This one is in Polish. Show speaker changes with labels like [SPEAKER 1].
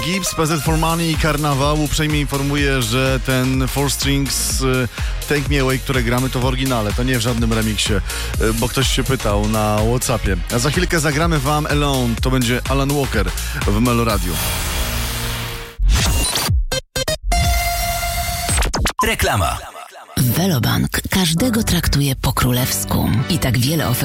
[SPEAKER 1] Gibbs, PZ for Money i Karnawał. Uprzejmie informuję, że ten Four Strings Take Me Away, które gramy, to w oryginale, to nie w żadnym remiksie, bo ktoś się pytał na WhatsAppie. A za chwilkę zagramy wam Alone, to będzie Alan Walker w Meloradiu.
[SPEAKER 2] Reklama.
[SPEAKER 3] Velobank każdego traktuje po królewsku i tak wiele ofert